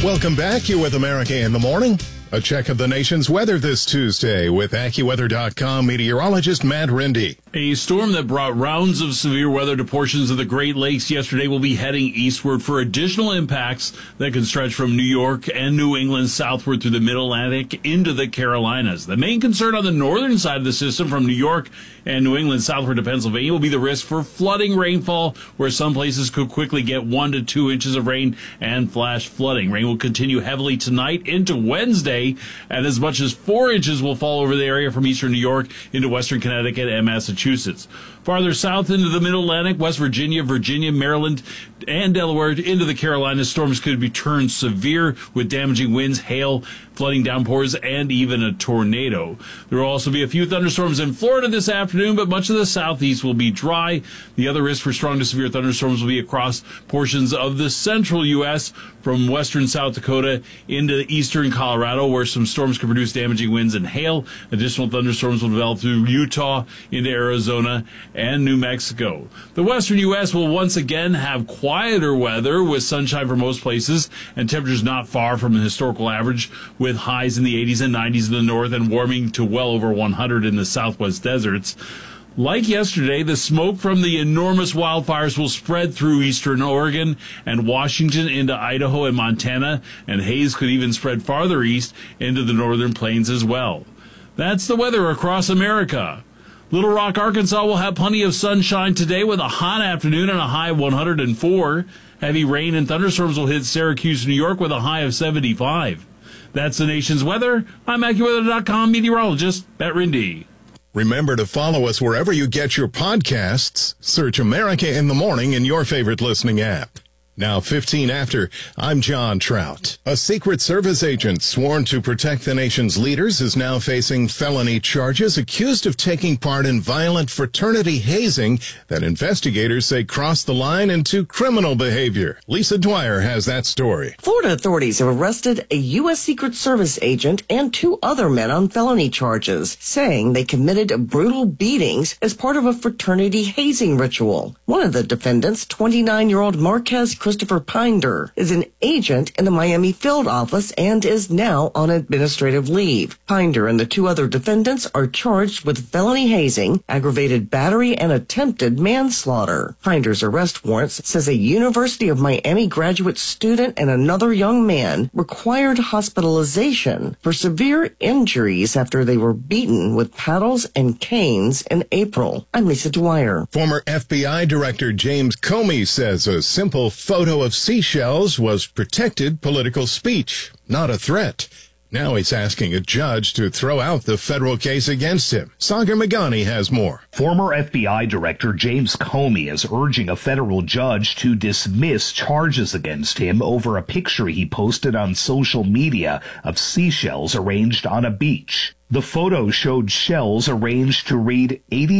Welcome back. You're with America in the Morning. A check of the nation's weather this Tuesday with AccuWeather.com meteorologist Matt Rindy. A storm that brought rounds of severe weather to portions of the Great Lakes yesterday will be heading eastward for additional impacts that can stretch from New York and New England southward through the Mid-Atlantic into the Carolinas. The main concern on the northern side of the system from New York and New England southward to Pennsylvania will be the risk for flooding rainfall, where some places could quickly get 1 to 2 inches of rain and flash flooding. Rain will continue heavily tonight into Wednesday, and as much as 4 inches will fall over the area from eastern New York into western Connecticut and Massachusetts. Farther south into the Mid-Atlantic, West Virginia, Maryland, and Delaware into the Carolinas, storms could be turned severe with damaging winds, hail, flooding downpours, and even a tornado. There will also be a few thunderstorms in Florida this afternoon, but much of the southeast will be dry. The other risk for strong to severe thunderstorms will be across portions of the central U.S., from western South Dakota into eastern Colorado, where some storms could produce damaging winds and hail. Additional thunderstorms will develop through Utah into Arizona and New Mexico. The western U.S. will once again have quieter weather with sunshine for most places and temperatures not far from the historical average, with highs in the 80s and 90s in the north and warming to well over 100 in the southwest deserts. Like yesterday, the smoke from the enormous wildfires will spread through eastern Oregon and Washington into Idaho and Montana, and haze could even spread farther east into the northern plains as well. That's the weather across America. Little Rock, Arkansas will have plenty of sunshine today with a hot afternoon and a high of 104. Heavy rain and thunderstorms will hit Syracuse, New York with a high of 75. That's the nation's weather. I'm AccuWeather.com meteorologist Matt Rindy. Remember to follow us wherever you get your podcasts. Search America in the Morning in your favorite listening app. Now 15 after, I'm John Trout. A Secret Service agent sworn to protect the nation's leaders is now facing felony charges, accused of taking part in violent fraternity hazing that investigators say crossed the line into criminal behavior. Lisa Dwyer has that story. Florida authorities have arrested a U.S. Secret Service agent and 2 other men on felony charges, saying they committed brutal beatings as part of a fraternity hazing ritual. One of the defendants, 29-year-old Marquez Christopher Pinder, is an agent in the Miami field office and is now on administrative leave. Pinder and the 2 other defendants are charged with felony hazing, aggravated battery, and attempted manslaughter. Pinder's arrest warrant says a University of Miami graduate student and another young man required hospitalization for severe injuries after they were beaten with paddles and canes in April. I'm Lisa Dwyer. Former FBI Director James Comey says a simple photo of seashells was protected political speech, not a threat. Now he's asking a judge to throw out the federal case against him. Sagar Meghani has more. Former FBI Director James Comey is urging a federal judge to dismiss charges against him over a picture he posted on social media of seashells arranged on a beach. The photo showed shells arranged to read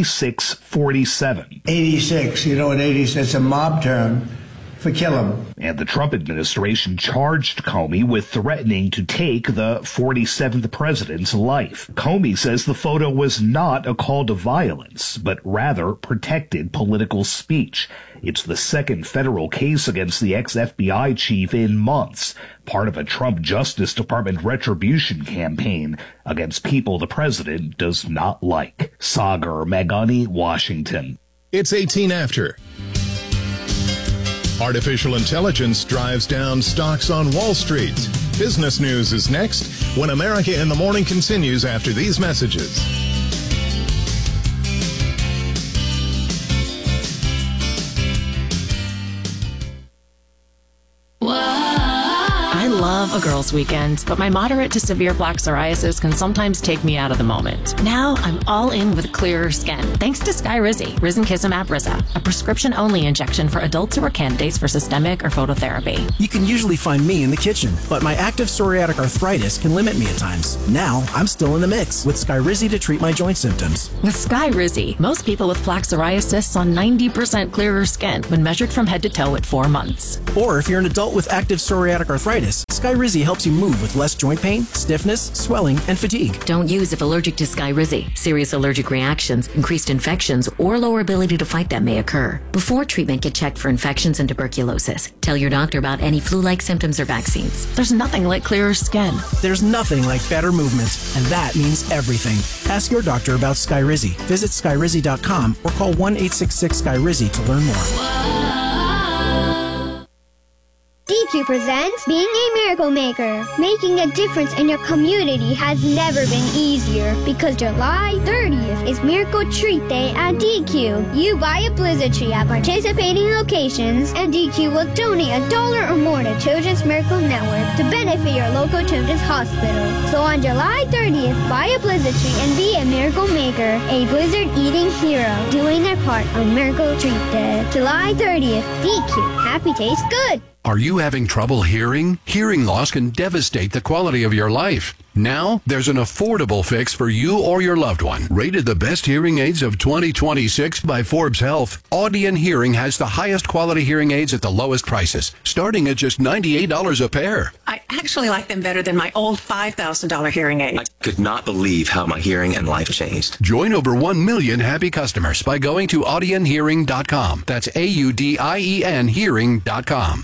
8647. 86, you know what 86, it's a mob term for kill him. And the Trump administration charged Comey with threatening to take the 47th president's life. Comey says the photo was not a call to violence, but rather protected political speech. It's the second federal case against the ex-FBI chief in months, part of a Trump Justice Department retribution campaign against people the president does not like. Sagar Meghani, Washington. It's 18 after. Artificial intelligence drives down stocks on Wall Street. Business news is next when America in the Morning continues after these messages. I love a girls' weekend, but my moderate to severe plaque psoriasis can sometimes take me out of the moment. Now I'm all in with clearer skin, thanks to Skyrizi, Risankizumab Riza, a prescription-only injection for adults who are candidates for systemic or phototherapy. You can usually find me in the kitchen, but my active psoriatic arthritis can limit me at times. Now I'm still in the mix with Skyrizi to treat my joint symptoms. With Skyrizi, most people with plaque psoriasis saw 90% clearer skin when measured from head to toe at 4 months. Or if you're an adult with active psoriatic arthritis, Skyrizi helps you move with less joint pain, stiffness, swelling, and fatigue. Don't use if allergic to Skyrizi. Serious allergic reactions, increased infections, or lower ability to fight them may occur. Before treatment, get checked for infections and tuberculosis. Tell your doctor about any flu-like symptoms or vaccines. There's nothing like clearer skin. There's nothing like better movement, and that means everything. Ask your doctor about Skyrizi. Visit Skyrizi.com or call 1-866-SKYRIZI to learn more. DQ presents Being a Miracle Maker. Making a difference in your community has never been easier because July 30th is Miracle Treat Day at DQ. You buy a blizzard tree at participating locations and DQ will donate $1 or more to Children's Miracle Network to benefit your local children's hospital. So on July 30th, buy a blizzard tree and be a miracle maker, a blizzard eating hero, doing their part on Miracle Treat Day. July 30th, DQ. Happy tastes good. Are you having trouble hearing? Hearing loss can devastate the quality of your life. Now, there's an affordable fix for you or your loved one. Rated the best hearing aids of 2026 by Forbes Health, Audion Hearing has the highest quality hearing aids at the lowest prices, starting at just $98 a pair. I actually like them better than my old $5,000 hearing aid. I could not believe how my hearing and life changed. Join over 1 million happy customers by going to audionhearing.com. That's AUDIEN hearing.com.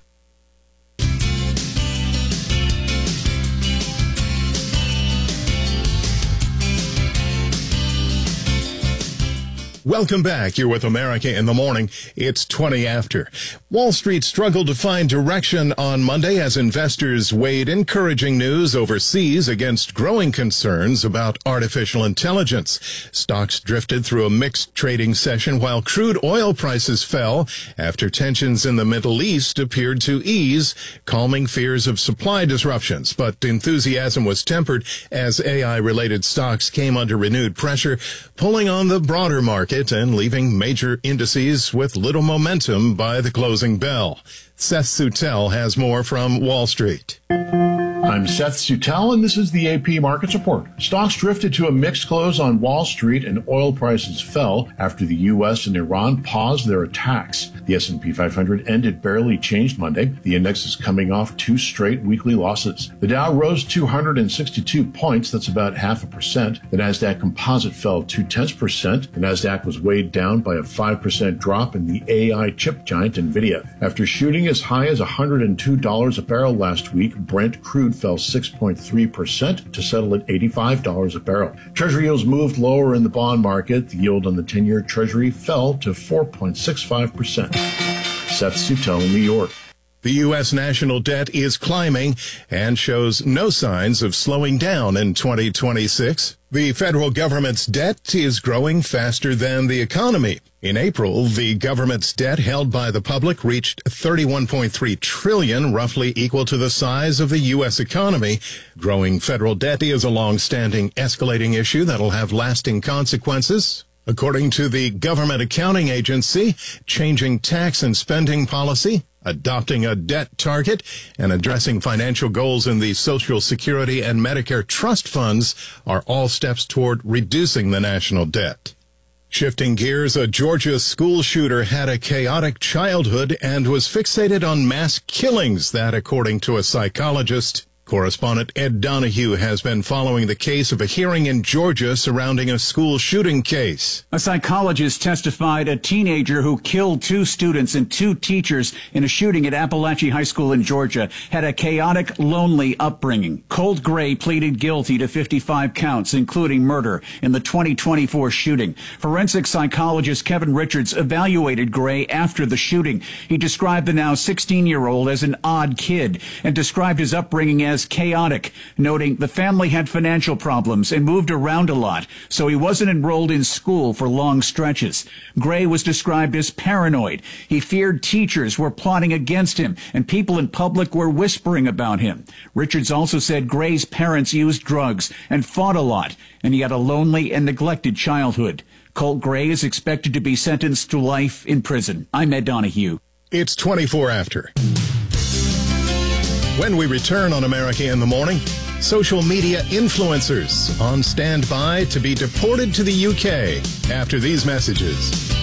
Welcome back. You're with America in the Morning. It's 20 after. Wall Street struggled to find direction on Monday as investors weighed encouraging news overseas against growing concerns about artificial intelligence. Stocks drifted through a mixed trading session while crude oil prices fell after tensions in the Middle East appeared to ease, calming fears of supply disruptions. But enthusiasm was tempered as AI-related stocks came under renewed pressure, pulling on the broader market and leaving major indices with little momentum by the closing bell. Seth Sutel has more from Wall Street. I'm Seth Sutel, and this is the AP Markets Report. Stocks drifted to a mixed close on Wall Street, and oil prices fell after the U.S. and Iran paused their attacks. The S&P 500 ended barely changed Monday. The index is coming off 2 straight weekly losses. The Dow rose 262 points, that's about 0.5%. The Nasdaq Composite fell 0.2%. The Nasdaq was weighed down by a 5% drop in the AI chip giant NVIDIA. After shooting as high as $102 a barrel last week, Brent crude fell 6.3% to settle at $85 a barrel. Treasury yields moved lower in the bond market. The yield on the 10-year Treasury fell to 4.65%. Seth Sutel in New York. The U.S. national debt is climbing and shows no signs of slowing down in 2026. The federal government's debt is growing faster than the economy. In April, the government's debt held by the public reached $31.3 trillion, roughly equal to the size of the U.S. economy. Growing federal debt is a long-standing escalating issue that'll have lasting consequences. According to the Government Accounting Agency, changing tax and spending policy, adopting a debt target, and addressing financial goals in the Social Security and Medicare trust funds are all steps toward reducing the national debt. Shifting gears, a Georgia school shooter had a chaotic childhood and was fixated on mass killings, that according to a psychologist. Correspondent Ed Donahue has been following the case of a hearing in Georgia surrounding a school shooting case. A psychologist testified a teenager who killed 2 students and 2 teachers in a shooting at Appalachia High School in Georgia had a chaotic, lonely upbringing. Colt Gray pleaded guilty to 55 counts, including murder, in the 2024 shooting. Forensic psychologist Kevin Richards evaluated Gray after the shooting. He described the now 16-year-old as an odd kid and described his upbringing as chaotic, noting the family had financial problems and moved around a lot, so he wasn't enrolled in school for long stretches. Gray was described as paranoid. He feared teachers were plotting against him and people in public were whispering about him. Richards also said Gray's parents used drugs and fought a lot, and he had a lonely and neglected childhood. Colt Gray is expected to be sentenced to life in prison. I'm Ed Donahue. It's 24 after. When we return on America in the Morning, social media influencers on standby to be deported to the UK after these messages.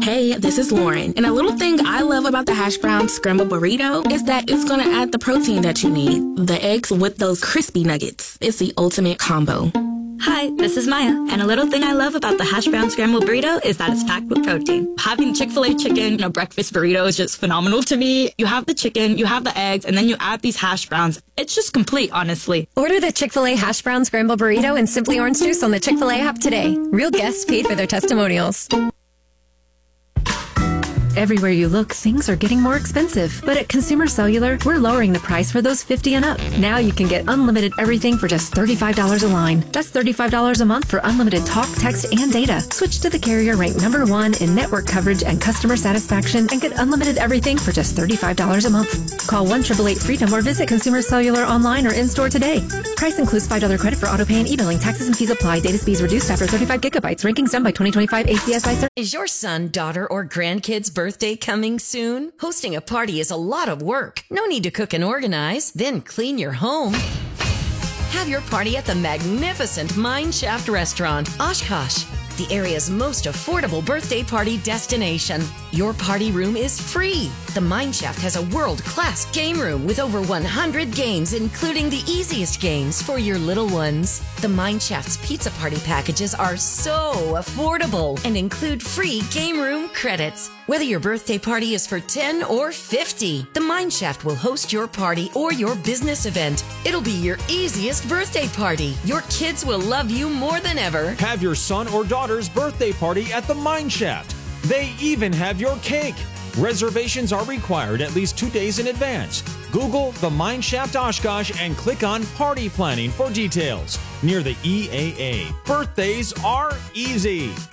Hey, this is Lauren. And a little thing I love about the hash brown scrambled burrito is that it's going to add the protein that you need. The eggs with those crispy nuggets. It's the ultimate combo. Hi, this is Maya, and a little thing I love about the hash brown scrambled burrito is that it's packed with protein. Having Chick-fil-A chicken in a breakfast burrito is just phenomenal to me. You have the chicken, you have the eggs, and then you add these hash browns. It's just complete, honestly. Order the Chick-fil-A hash brown scrambled burrito and Simply Orange Juice on the Chick-fil-A app today. Real guests paid for their testimonials. Everywhere you look, things are getting more expensive. But at Consumer Cellular, we're lowering the price for those 50 and up. Now you can get unlimited everything for just $35 a line. That's $35 a month for unlimited talk, text, and data. Switch to the carrier ranked #1 in network coverage and customer satisfaction and get unlimited everything for just $35 a month. Call 1-888-FREEDOM or visit Consumer Cellular online or in-store today. Price includes $5 credit for auto pay and e-billing. Taxes and fees apply. Data speeds reduced after 35 gigabytes. Rankings done by 2025 ACSI. Is your son, daughter, or grandkid's birthday coming soon? Hosting a party is a lot of work. No need to cook and organize, then clean your home. Have your party at the magnificent Mine Shaft Restaurant, Oshkosh, the area's most affordable birthday party destination. Your party room is free. The Mine Shaft has a world-class game room with over 100 games, including the easiest games for your little ones. The Mine Shaft's pizza party packages are so affordable and include free game room credits. Whether your birthday party is for 10 or 50, the Mine Shaft will host your party or your business event. It'll be your easiest birthday party. Your kids will love you more than ever. Have your son or daughter's birthday party at the Mine Shaft. They even have your cake. Reservations are required at least 2 days in advance. Google the Mine Shaft Oshkosh and click on Party Planning for details. Near the EAA. Birthdays are easy.